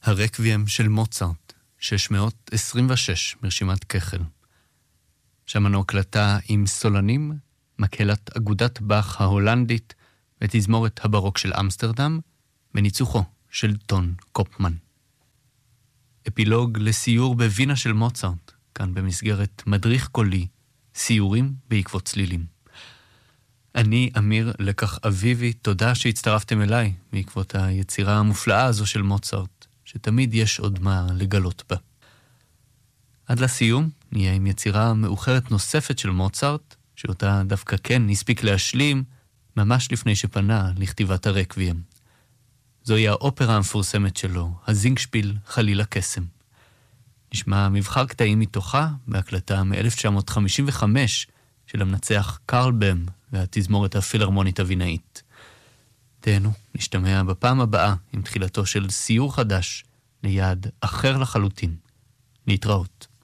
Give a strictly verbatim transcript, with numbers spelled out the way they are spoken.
הרקוויאם של מוצרט, שש מאות עשרים ושש מרשימת כחל. שמענו הקלטה עם סולנים, מקהלת אגודת באך ההולנדית ותזמורת הברוק של אמסטרדם, וניצוחו של טון קופמן. אפילוג לסיור בווינה של מוצרט, כאן במסגרת מדריך קולי, סיורים בעקבות צלילים. אני אמיר לקח אביבי, תודה שהצטרפתם אליי בעקבות היצירה המופלאה הזו של מוצרט, שתמיד יש עוד מה לגלות בה. עד לסיום נהיה עם יצירה מאוחרת נוספת של מוצרט, שאותה דווקא כן הספיק להשלים ממש לפני שפנה לכתיבת הרקוויאם. זוהי האופרה המפורסמת שלו, הזינגשפיל חליל הקסם. נשמע מבחר קטעים מתוכה בהקלטה מ-אלף תשע מאות חמישים וחמש של המנצח קרל בם והתזמורת הפילהרמונית הווינאית. תהנו, נשתמע בפעם הבאה עם תחילתו של סיור חדש ליעד אחר לחלוטין. להתראות.